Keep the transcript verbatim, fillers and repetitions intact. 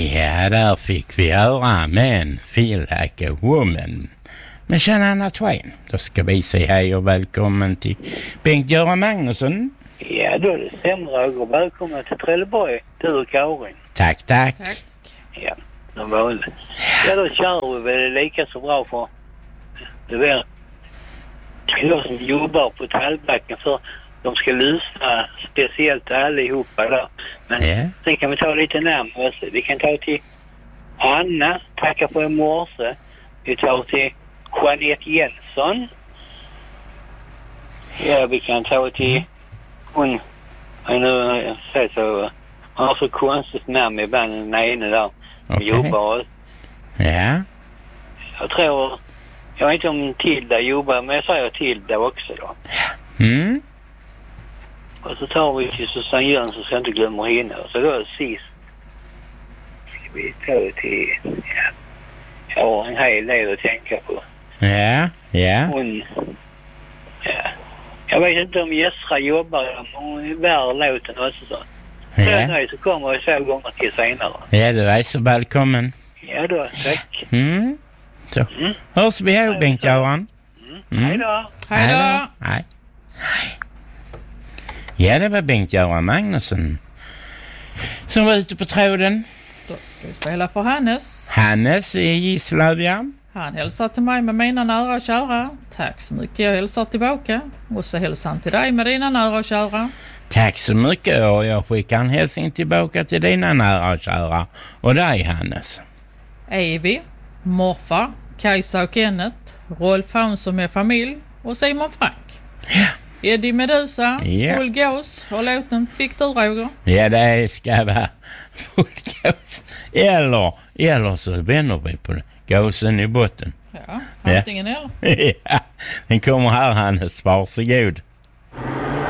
Ja, där fick vi höra Men Feel Like a Woman med Shania Twain. Då ska vi säga hej och välkommen till Bengt-Göran Magnusson. Ja, då är det stämmer och välkommen till Trelleborg, du och Karin. Tack, tack. Tack. Ja, de vanligt. Ja, då kör vi väl lika så bra för det är jag som jobbar på Tallbacken för de ska lyssna speciellt allihopa där. Men yeah. sen kan vi ta lite närmare. Vi kan ta till Anna, tacka för i morse. Vi tar till Jeanette Jensson. Ja, vi kan ta till hon, nu säger så, hon har så konstigt namn i banden den ene där. Okay. Jobbar. Ja. Jag tror, jag vet inte om Tilda jobbar, men jag säger Tilda också då. Mm. Och så tar vi till Susanne Jönsson så jag inte glömmer henne. Och så då är det sist. Ska vi ta till, ja, jag har en hel del att tänka på. Ja, ja. Hon, ja. Jag vet inte om Jessra jobbar, men hon är värd låten också så. Ja. Nej, så kommer jag så gånger till senare. Ja, du är så välkommen. Ja då, tack. Mm. Så. Mm. Hörs vi här, Bengt-Göran? Mm. Mm. Hej då. Hej då. Hej. Hej. Ja, det var Bengt-Göran Magnusson som var ute på tråden. Då ska vi spela för Hannes. Hannes i Gislövja. Han hälsar till mig med mina nära och kära. Tack så mycket, jag hälsar tillbaka. Och så hälsar han till dig med dina nära och kära. Tack så mycket, och jag skickar en hälsning tillbaka till dina nära och kära. Och dig, Hannes. Evi, morfar, Kajsa och Kenneth, Rolf Hansson med familj och Simon Frank. Ja. Eddie Medusa, Ja. Full Gås och låten Fick du, Roger? Ja, det ska vara full gås. Eller, eller så vänder vi på gåsen i botten. Ja, antingen eller. Ja, den kommer här, Hannes. Varsågod.